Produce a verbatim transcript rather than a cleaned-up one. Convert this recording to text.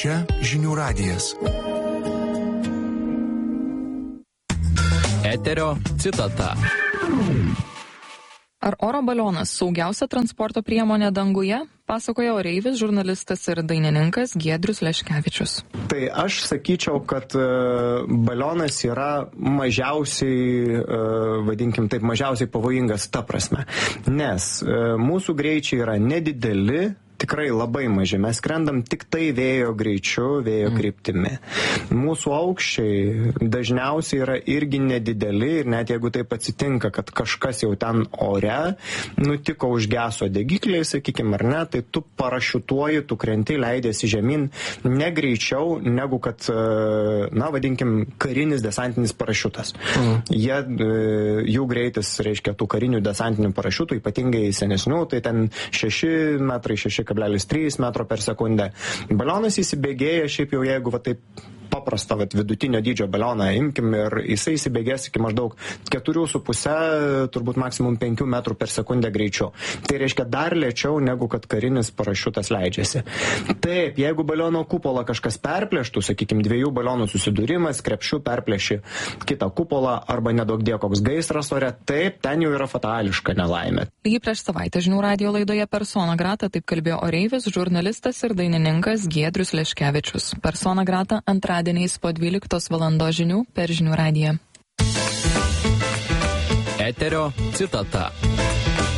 Čia žinių radijas. Eterio citata. Ar oro balionas saugiausia transporto priemonė danguje? Pasakoja oreivis, žurnalistas ir dainininkas Giedrius Leškevičius. Tai aš sakyčiau, kad balionas yra mažiausiai, vadinkim taip, mažiausiai pavojingas ta prasme. Nes mūsų greičiai yra nedideli, tikrai labai maži. Mes skrendam tik tai vėjo greičiu, vėjo kryptimi. Mūsų aukščiai dažniausiai yra irgi nedideli ir net jeigu taip atsitinka, kad kažkas jau ten ore nutiko, užgeso degikliai, sakykime, ar ne, tai tu parašiutuoji, tu krenti, leidėsi žemyn ne greičiau negu kad, na, vadinkim, karinis desantinis parašiutas. Mm. Jie, jų greitis, reiškia, tų karinių desantinių parašiutų, ypatingai senesnių, tai ten šeši metrai, šeši kablelis trys metro per sekundę. Balionas įsibėgėja, šiaip jau jeigu va taip paprastą vat, vidutinio dydžio balioną imkim ir jisai įsibėgės iki maždaug keturių su puse, turbūt maksimum penkių metrų per sekundę greičiu. Tai reiškia dar lėčiau negu kad karinis parašiutas leidžiasi. Taip, jeigu baliono kupolą kažkas perplėštų, sakykime, dviejų balionų susidūrimas, krepšių perplėši kitą kupolą arba nedaug die koks gaisras ore, taip, ten jau yra fatališka nelaimė. Lygiai prieš savaitę žinių radijo laidoje Persona Grata taip kalbėjo oreivis, žurnalistas ir dainininkas Giedrius Leškevičius. Persona Grata antradieniais po dvyliktos valandos žinių per žinių radiją. Eterio citata.